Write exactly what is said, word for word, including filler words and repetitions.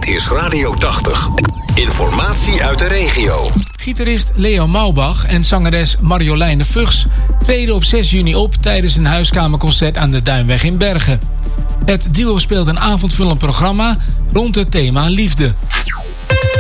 Dit is Radio tachtig. Informatie uit de regio. Gitarist Leo Maubach en zangeres Marjoleine Vugs treden op zes juni op tijdens een huiskamerconcert aan de Duinweg in Bergen. Het duo speelt een avondvullend programma rond het thema liefde.